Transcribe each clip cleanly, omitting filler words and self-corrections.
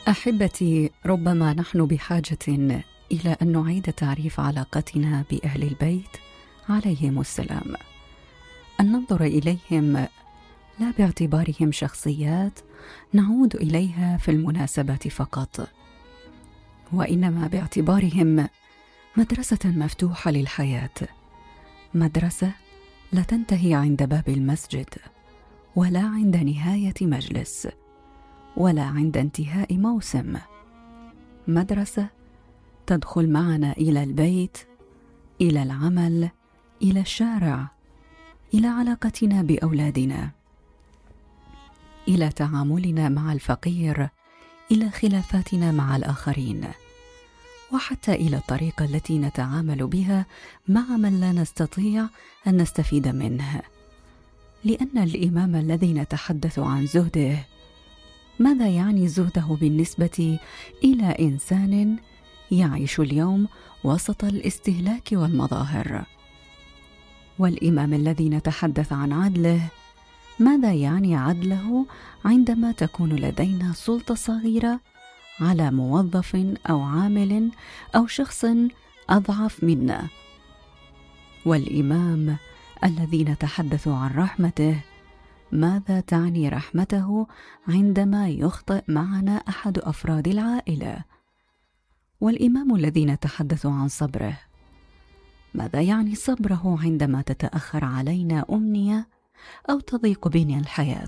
أحبتي، ربما نحن بحاجة إلى أن نعيد تعريف علاقتنا بأهل البيت عليهم السلام، أن ننظر إليهم لا باعتبارهم شخصيات نعود إليها في المناسبات فقط، وإنما باعتبارهم مدرسة مفتوحة للحياة، مدرسة لا تنتهي عند باب المسجد، ولا عند نهاية مجلس، ولا عند انتهاء موسم. مدرسة تدخل معنا إلى البيت، إلى العمل، إلى الشارع، إلى علاقتنا بأولادنا، إلى تعاملنا مع الفقير، إلى خلافاتنا مع الآخرين، وحتى إلى الطريقة التي نتعامل بها مع من لا نستطيع أن نستفيد منه. لأن الإمام الذي نتحدث عن زهده، ماذا يعني زهده بالنسبة إلى إنسان يعيش اليوم وسط الاستهلاك والمظاهر؟ والإمام الذي نتحدث عن عدله، ماذا يعني عدله عندما تكون لدينا سلطة صغيرة على موظف أو عامل أو شخص أضعف منا؟ والإمام الذي نتحدث عن رحمته، ماذا تعني رحمته عندما يخطئ معنا أحد أفراد العائلة؟ والإمام الذي نتحدث عن صبره، ماذا يعني صبره عندما تتأخر علينا أمنية أو تضيق بنا الحياة؟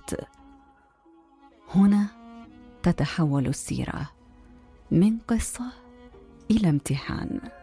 هنا تتحول السيرة من قصة إلى امتحان.